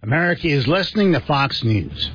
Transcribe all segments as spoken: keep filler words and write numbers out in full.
America is listening to Fox News.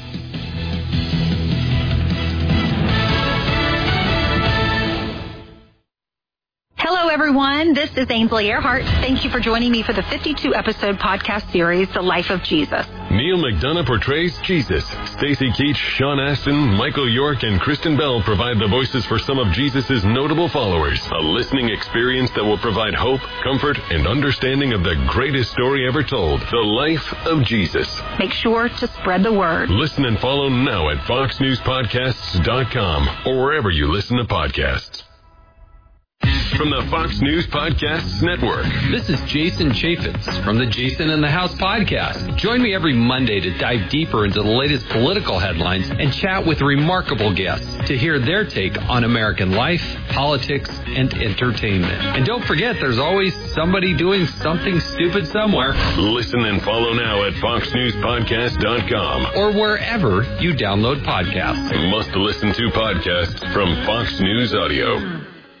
Hello, everyone. This is Ainsley Earhart. Thank you for joining me for the fifty-two episode podcast series, The Life of Jesus. Neil McDonough portrays Jesus. Stacey Keach, Sean Astin, Michael York, and Kristen Bell provide the voices for some of Jesus' notable followers. A listening experience that will provide hope, comfort, and understanding of the greatest story ever told, The Life of Jesus. Make sure to spread the word. Listen and follow now at fox news podcasts dot com or wherever you listen to podcasts. From the Fox News Podcasts Network. This is Jason Chaffetz from the Jason in the House podcast. Join me every Monday to dive deeper into the latest political headlines and chat with remarkable guests to hear their take on American life, politics, and entertainment. And don't forget, there's always somebody doing something stupid somewhere. Listen and follow now at fox news podcast dot com or wherever you download podcasts. Must listen to podcasts from Fox News Audio.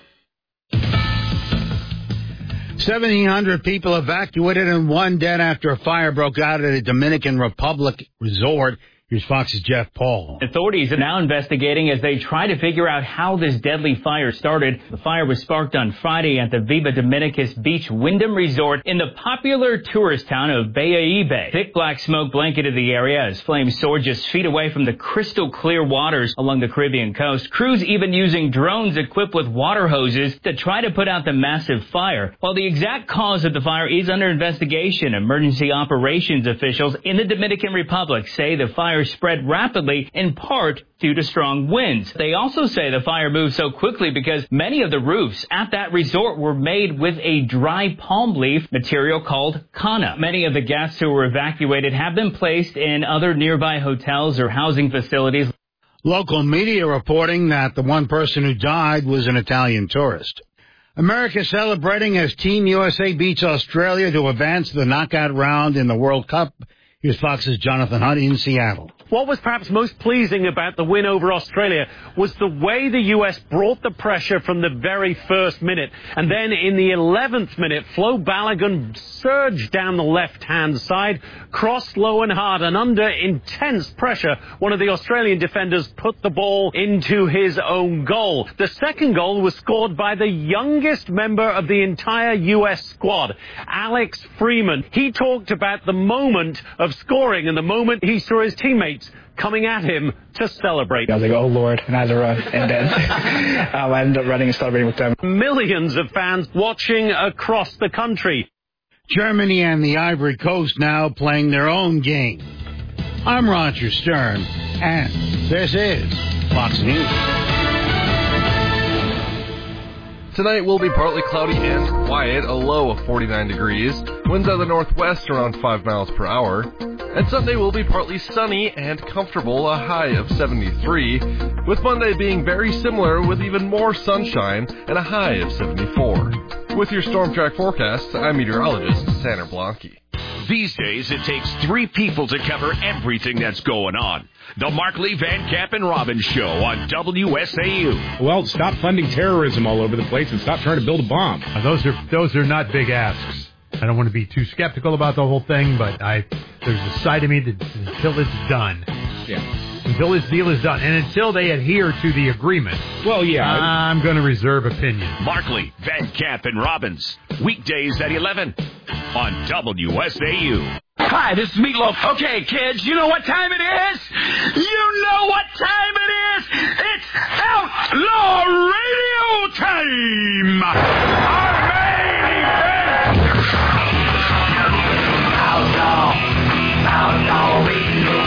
seventeen hundred people evacuated and one dead after a fire broke out at a Dominican Republic resort. Here's Fox's Jeff Paul. Authorities are now investigating as they try to figure out how this deadly fire started. The fire was sparked on Friday at the Viva Dominicus Beach Wyndham Resort in the popular tourist town of Bayaibe. Thick black smoke blanketed the area as flames soared just feet away from the crystal clear waters along the Caribbean coast. Crews even using drones equipped with water hoses to try to put out the massive fire. While the exact cause of the fire is under investigation, emergency operations officials in the Dominican Republic say the fire spread rapidly, in part due to strong winds. They also say the fire moved so quickly because many of the roofs at that resort were made with a dry palm leaf material called Kana. Many of the guests who were evacuated have been placed in other nearby hotels or housing facilities. Local media reporting that the one person who died was an Italian tourist. America celebrating as Team U S A beats Australia to advance the knockout round in the World Cup. Here's Fox's Jonathan Hunt in Seattle. What was perhaps most pleasing about the win over Australia was the way the U S brought the pressure from the very first minute. And then in the eleventh minute, Flo Balogun surged down the left-hand side, crossed low and hard, and under intense pressure, one of the Australian defenders put the ball into his own goal. The second goal was scored by the youngest member of the entire U S squad, Alex Freeman. He talked about the moment of scoring and the moment he saw his teammates coming at him to celebrate. I was like, oh, Lord, and I had to run. And then um, I ended up running and celebrating with them. Millions of fans watching across the country. Germany and the Ivory Coast now playing their own game. I'm Roger Stern, and this is Fox News. Tonight will be partly cloudy and quiet, a low of forty-nine degrees. Winds out of the northwest around five miles per hour. And Sunday will be partly sunny and comfortable, a high of seventy-three, with Monday being very similar with even more sunshine and a high of seventy-four. With your Storm Track forecast, I'm meteorologist Tanner Blanke. These days, it takes three people to cover everything that's going on. The Mark Lee Van Camp and Robbins Show on W S A U. Well, stop funding terrorism all over the place and stop trying to build a bomb. Uh, those are those are not big asks. I don't want to be too skeptical about the whole thing, but I there's a side of me that until it's done. Yeah. Until this deal is done, and until they adhere to the agreement. Well, yeah. I'm going to reserve opinion. Mark Lee, Van Camp, and Robbins. Weekdays at eleven on W S A U. Hi, this is Meatloaf. Okay, kids, you know what time it is? You know what time it is? It's Outlaw Radio time! Our main event! Outlaw! Outlaw Radio!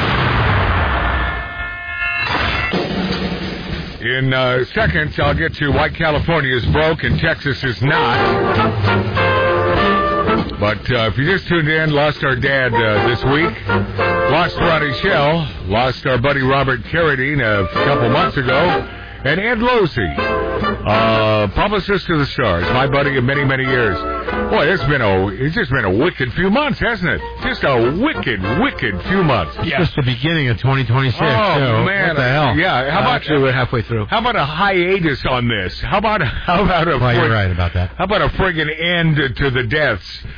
In uh, seconds, I'll get to why California is broke and Texas is not. But uh, if you just tuned in, lost our dad uh, this week, lost Ronnie Shell, lost our buddy Robert Carradine a couple months ago, and Ed Losey, uh, publicist to the stars, my buddy of many, many years. Boy, it's been a it's just been a wicked few months, hasn't it? Just a wicked, wicked few months. It's yeah. just the beginning of twenty twenty-six. Oh, so man. What the hell? Yeah. How uh, about, actually, we're halfway through. How about a hiatus on this? How about, how about a... Well, you're right about that. How about a friggin' end to the deaths?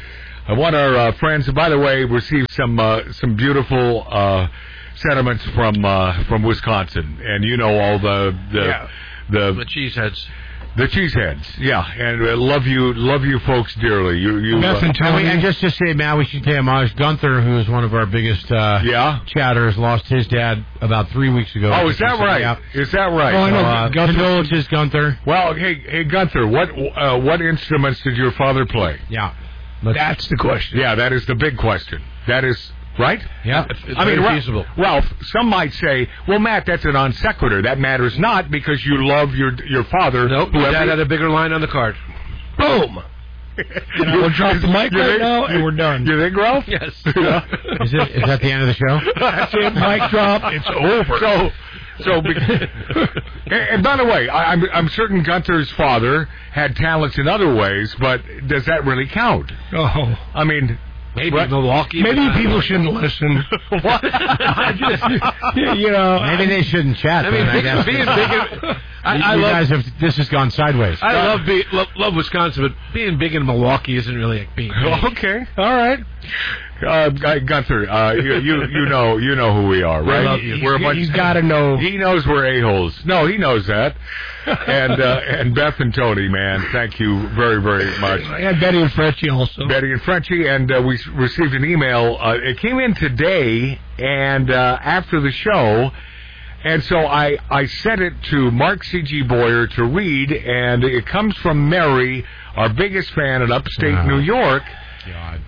I want our uh, friends, and by the way, received some uh, some beautiful uh, sentiments from uh, from Wisconsin, and you know all the the yeah. the, the cheeseheads. The cheeseheads, yeah, and uh, love you, love you folks dearly. You, you. Beth and Tony, and just to say, Matt, we should pay homage. Gunther, who is one of our biggest uh, yeah chatters, lost his dad about three weeks ago. Oh, is that right? Yeah. Is that right? Oh, I know. So, uh, Condolences, Gunther. Well, hey, hey, Gunther, what uh, what instruments did your father play? Yeah, that's the question. Yeah, that is the big question. That is. Right? Yeah. It's I mean, very Ralph, feasible. Ralph, some might say, well, Matt, that's a non sequitur. That matters not because you love your your father. Nope. Your dad had a bigger line on the card. Boom. And I will drop the mic You right think- now, and we're done. You think, Ralph? Yes. Yeah. Is it? Is that the end of the show? That's it. Mic drop. It's over. So, so, be- and, and by the way, I, I'm I'm certain Gunther's father had talents in other ways, but does that really count? Oh. I mean. Maybe What? Milwaukee. Maybe people shouldn't listen. What? I just, you know. Maybe they shouldn't chat. I mean, then, I being, guess. being big. In, I, you I you love. guys have. This has gone sideways. I love, be, love love Wisconsin, but being big in Milwaukee isn't really like being big. Okay, all right. Uh, Gunther, uh, you, you you know you know who we are, right? I love you. We're a bunch, You gotta know. He knows we're a-holes. No, he knows that. And uh, and Beth and Tony, man, thank you very very much. And Betty and Frenchie also. Betty and Frenchie, and uh, we s- received an email. Uh, it came in today, and uh, after the show. And so I, I sent it to Mark C G. Boyer to read, and it comes from Mary, our biggest fan in upstate Oh. New York. God.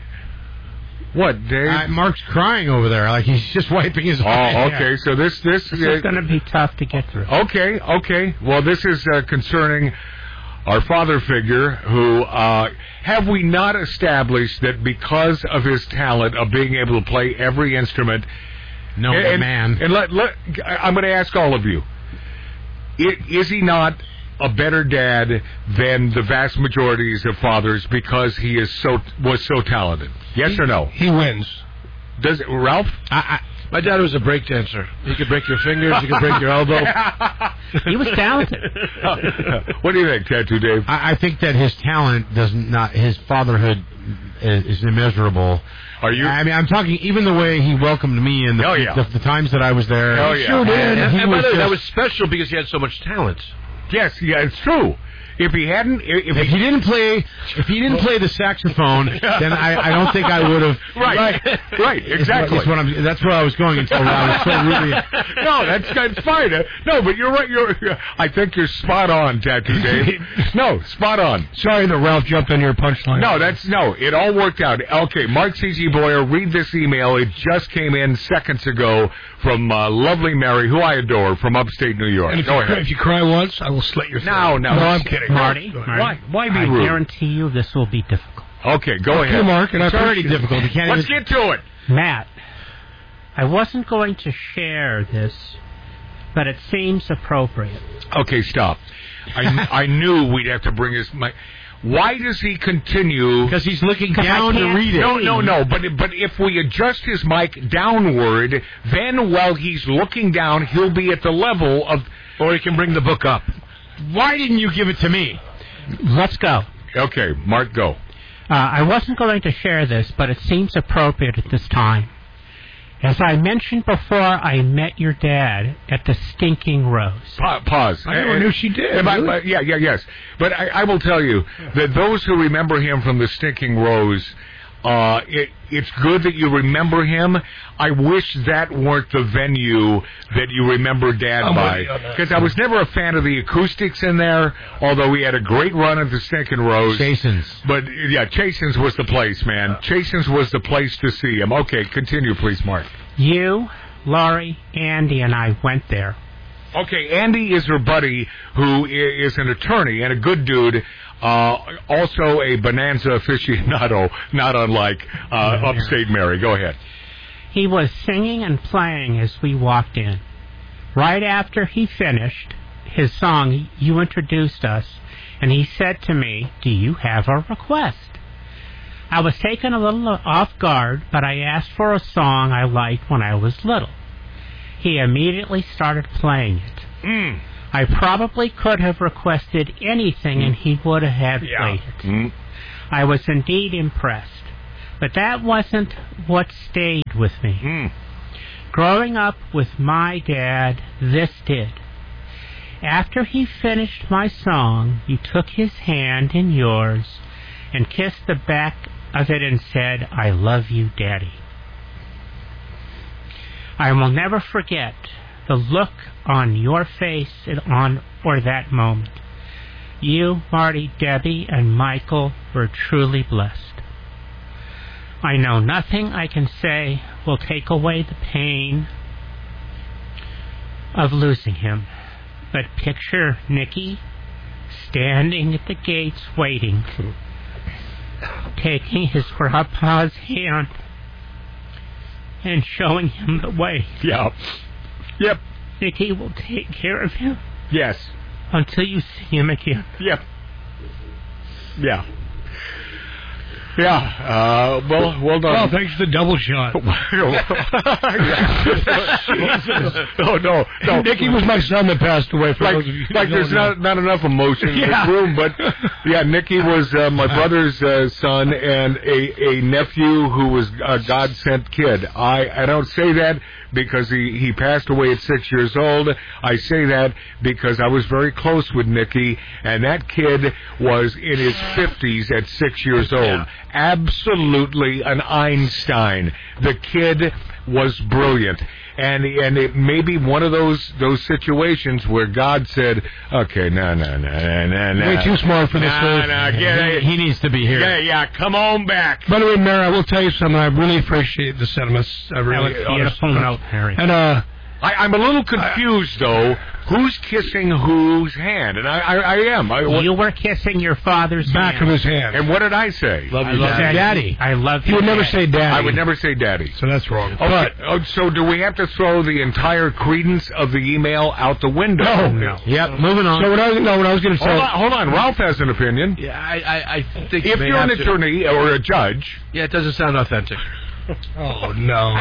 What, Dave? Uh, Mark's crying over there, like he's just wiping his Oh, eyes. okay. So this this, This is going to be tough to get through. Okay, okay. Well, this is uh, concerning our father figure, who uh, have we not established that because of his talent of being able to play every instrument, no and, man. And let, let I'm going to ask all of you: I- Is he not a better dad than the vast majorities of fathers because he is so was so talented? Yes or no? He wins. Does Ralph? I, I, my dad was a break dancer. He could break your fingers. He could break your elbow. He was talented. What do you think, Tattoo Dave? I, I think that his talent does not. His fatherhood is, is immeasurable. Are you? I mean, I'm talking even the way he welcomed me and the, Oh, yeah. the, the times that I was there. Oh, yeah. Sure did. And And, he and by was the way, that just- was special because he had so much talent. Yes, yeah, it's true. If he hadn't, if, If he didn't play, if he didn't play the saxophone, then I, I don't think I would have. Right, right, right, exactly. That's, what I'm, that's where I was going until I was so really. No, that's that's fine. Uh, No, but you're right. You're. I think you're spot on, Tattoo Dave. No, spot on. Sorry that Ralph jumped on your punchline. No, that's no. It all worked out. Okay, Mark C G. Boyer, read this email. It just came in seconds ago from uh, lovely Mary, who I adore, from upstate New York. And if, Go you, ahead. if you cry once, I will slit your throat. No, no. No, I'm kidding. Marty, Go ahead. Marty, Why? Why be I rude? guarantee you this will be difficult. Okay, go Okay, ahead. Mark, and I It's already appreciate it. difficult. You can't Let's even. get to it. Matt, I wasn't going to share this, but it seems appropriate. Okay, stop. I, I knew we'd have to bring his mic. Why does he continue? Because he's looking 'Cause I down to can't read it. No, no, no. But but if we adjust his mic downward, then while he's looking down, he'll be at the level of. Or he can bring the book up. Why didn't you give it to me? Let's go. Okay, Mark, go. Uh, I wasn't going to share this, but it seems appropriate at this time. As I mentioned before, I met your dad at the Stinking Rose. Pa- pause. I never Uh, knew she did. and by- Really? by- yeah, yeah, yes. But I, I will tell you that those who remember him from the Stinking Rose, uh, it, it's good that you remember him. I wish that weren't the venue that you remember Dad I'm by. with you on that. Because I was never a fan of the acoustics in there, although we had a great run at the Stinking Rose. Jason's. But, yeah, Chasen's was the place, man. Chasen's was the place to see him. Okay, continue, please, Mark. You, Laurie, Andy, and I went there. Okay, Andy is her buddy, who i- is an attorney and a good dude, uh, also a Bonanza aficionado, not unlike uh, upstate Mary. Go ahead. He was singing and playing as we walked in. Right after he finished his song, you introduced us, and he said to me, "Do you have a request?" I was taken a little off guard, but I asked for a song I liked when I was little. He immediately started playing it. Mm. I probably could have requested anything, and he would have Yeah. played it. Mm. I was indeed impressed. But that wasn't what stayed with me. Mm. Growing up with my dad, this did. After he finished my song, you took his hand in yours and kissed the back of it and said, "I love you, Daddy." I will never forget the look on your face on or that moment. You, Marty, Debbie, and Michael were truly blessed. I know nothing I can say will take away the pain of losing him. But picture Nicky standing at the gates waiting, taking his grandpa's hand and showing him the way. Yeah. Yep. Nicky will take care of him. Yes. Until you see him again. Yep. Yeah. Yeah. Uh, well, well done. Well, thanks for the double shot. oh no, no. Nicky was my son that passed away. For like, those of you like who there's don't not know. not enough emotion Yeah. in this room, but yeah, Nicky was uh, my brother's uh, son and a, a nephew who was a God sent kid. I I don't say that because he, he passed away at six years old. I say that because I was very close with Nicky, and that kid was in his fifties at six years old. Yeah. Absolutely an Einstein. The kid was brilliant. And and it may be one of those those situations where God said, okay, no, no, no, no, no. Way too smart for this. No, first. no, get it. He needs to be here. Yeah, yeah, come on back. By the way, Mary, I will tell you something. I really appreciate the sentiments. I really. That was beautiful note, Harry. And uh, I, I'm a little confused though. Who's kissing whose hand? And I, I, I am. I, You were kissing your father's back hand. of his hand. And what did I say? Love I you, love Daddy. Daddy. I love You you. would never Daddy. say Daddy. I would never say daddy. So that's wrong. Okay. But Oh, so do we have to throw the entire credence of the email out the window? no, No. Yep. Moving on. So what I was no, what I was going to say. Hold on, hold on. Ralph has an opinion. Yeah, I, I, I think If you're an attorney or a judge, yeah, it doesn't sound authentic. Oh no!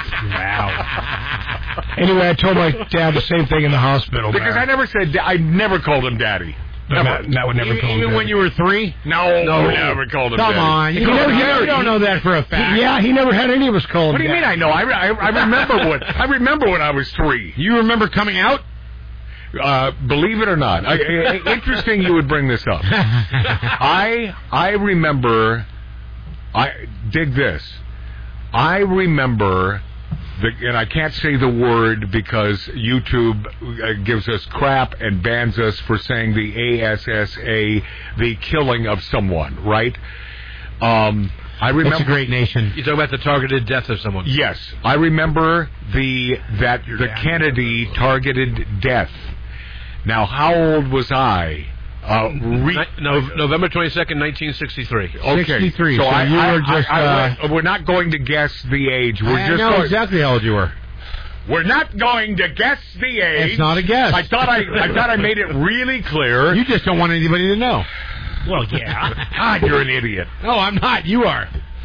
Wow. Anyway, I told my dad the same thing in the hospital. because I man. never said da- I never called him daddy. Never. Matt, Matt would never Even, call him even daddy. when you were three? No, No. never called him Come daddy. on. You, He don't, never- you he- don't know that for a fact. Yeah, he never had any of us call him. What do you mean? I know. I, I, I remember what I remember when I was three. You remember coming out? Uh, believe it or not, I, I, interesting you would bring this up. I I remember. I dig this. I remember. The, and I can't say the word because YouTube uh, gives us crap and bans us for saying the A S S A, the killing of someone, right? Um, I remember. It's a great nation. You talking about the targeted death of someone? Yes, I remember the that the Kennedy targeted death. Now, how old was I? Uh, re- no, November twenty-second, nineteen sixty-three. Okay, sixty-three, So, so I, you I, were just, I, I uh, went- we're not going to guess the age. We're I just know going, exactly how old you were. We're not going to guess the age. It's not a guess. I thought I, I thought I made it really clear. You just don't want anybody to know. Well, yeah. God, you're an idiot. No, I'm not. You are.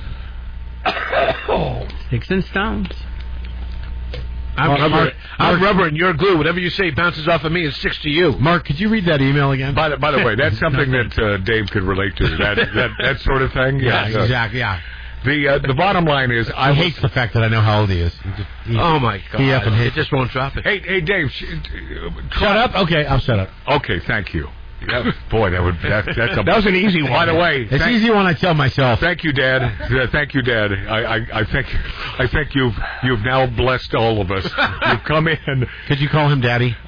Sticks and stones. I'm, Well, rubber, Mark- I'm Mark- rubber and you're glue. Whatever you say bounces off of me and sticks to you. Mark, could you read that email again? By the, by the way, that's something that uh, Dave could relate to. That that, that sort of thing. yeah, uh, exactly. Yeah. The uh, the bottom line is, I I was, hates the fact that I know how old he is. He just, he, Oh my God! He up and it hit. just won't drop it. Hey, hey, Dave. Sh- uh, Shut up. Okay, I'll shut up. Okay, thank you. That, boy, that would that, that's a, That was an easy one. By the way, It's thank, easy when I tell myself. thank you, Dad. Uh, thank you, Dad. I, I, I think I think you've you've now blessed all of us. You've come in. Could you call him Daddy?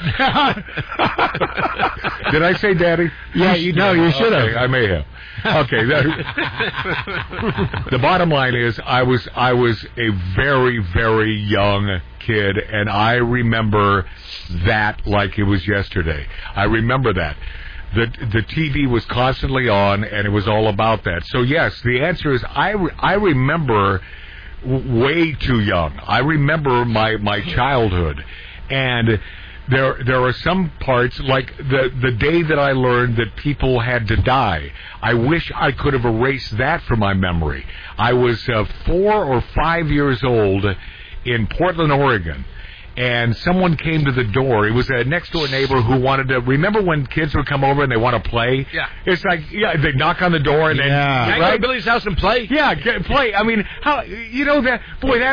Did I say Daddy? Yeah, you no, you should have. Okay, I may have. Okay. That, the bottom line is, I was I was a very very young kid, and I remember that like it was yesterday. I remember that. The the T V was constantly on, and it was all about that. So yes, the answer is I re- I remember w- way too young. I remember my my childhood, and there there are some parts like the the day that I learned that people had to die. I wish I could have erased that from my memory. I was uh, four or five years old in Portland, Oregon, and someone came to the door. It was a next-door neighbor who wanted to... Remember when kids would come over and they want to play? Yeah. It's like, yeah, they knock on the door and Yeah. then... Can I go to Billy's house and play? Yeah, get, play. I mean, how... You know, that... Boy, that...